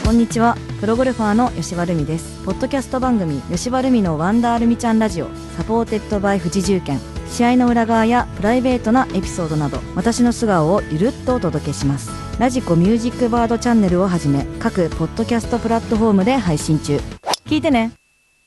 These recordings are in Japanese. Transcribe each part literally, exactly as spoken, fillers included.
こんにちは。プロゴルファーの吉羽ルミです。ポッドキャスト番組吉羽ルミのワンダールミちゃんラジオ、サポーテッドバイ富士重建。試合の裏側やプライベートなエピソードなど、私の素顔をゆるっとお届けします。ラジコミュージックバードチャンネルをはじめ、各ポッドキャストプラットフォームで配信中。聞いてね。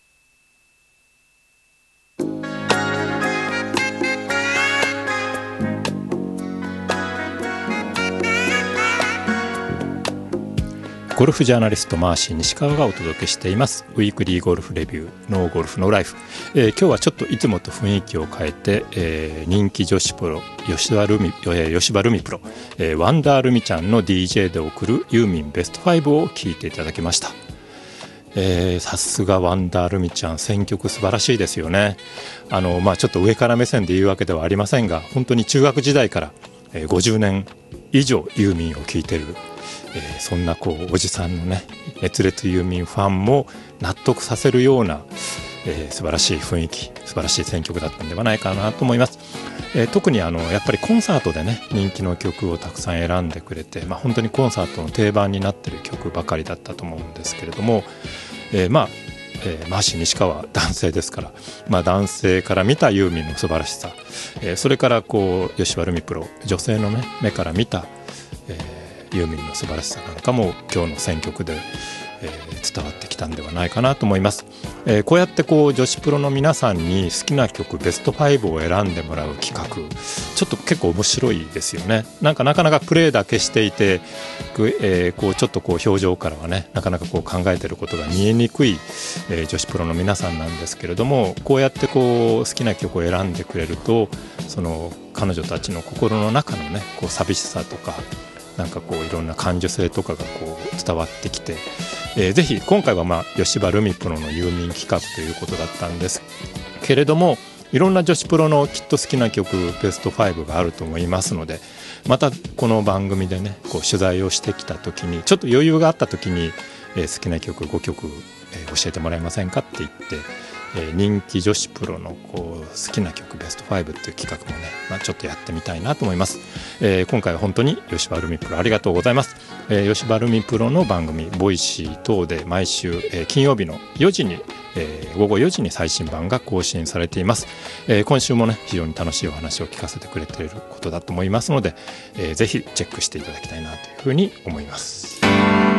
ゴルフジャーナリストマーシー西川がお届けしていますウィークリーゴルフレビューノーゴルフノーライフ、えー、今日はちょっといつもと雰囲気を変えて、えー、人気女子プロ吉羽ルミ、えー、吉羽ルミプロ、えー、ワンダールミちゃんの ディージェー で送るユーミンベストファイブを聞いていただきました。えー、さすがワンダールミちゃん、選曲素晴らしいですよね。あの、まあ、ちょっと上から目線で言うわけではありませんが、本当に中学時代から、えー、ごじゅうねん以上ユーミンを聴いている、えー、そんなこうおじさんのね熱烈ユーミンファンも納得させるような、えー、素晴らしい雰囲気、素晴らしい選曲だったんではないかなと思います。えー、特にあのやっぱりコンサートでね人気の曲をたくさん選んでくれて、まあ、本当にコンサートの定番になっている曲ばかりだったと思うんですけれども、えー、まあえー、マーシー西川は男性ですから、まあ、男性から見たユーミンの素晴らしさ、えー、それからこう吉羽ルミプロ女性の、ね、目から見た、えー、ユーミンの素晴らしさなんかも今日の選曲で、えー、伝わってきたんではないかなと思います。えー、こうやってこう女子プロの皆さんに好きな曲ベストファイブを選んでもらう企画、ちょっと結構面白いですよね。なんかなかなかプレーだけしていて、えー、こうちょっとこう表情からはねなかなかこう考えていることが見えにくい、えー、女子プロの皆さんなんですけれども、こうやってこう好きな曲を選んでくれると、その彼女たちの心の中のねこう寂しさとかなんかこういろんな感受性とかがこう伝わってきて、えー、ぜひ今回はまあ吉羽ルミプロのユーミン企画ということだったんですけれども、いろんな女子プロのきっと好きな曲ベストファイブがあると思いますので、またこの番組でねこう取材をしてきた時にちょっと余裕があった時に、えー、好きな曲ごきょく、えー、教えてもらえませんかって言って、えー、人気女子プロのこう好きな曲ベストファイブっていう企画もね、まあ、ちょっとやってみたいなと思います。えー、今回は本当に吉羽ルミプロありがとうございます。えー、吉羽ルミプロの番組ボイシー等で毎週、えー、金曜日のよじに、えー、午後よじに最新版が更新されています。えー、今週もね非常に楽しいお話を聞かせてくれていることだと思いますので、えー、ぜひチェックしていただきたいなというふうに思います。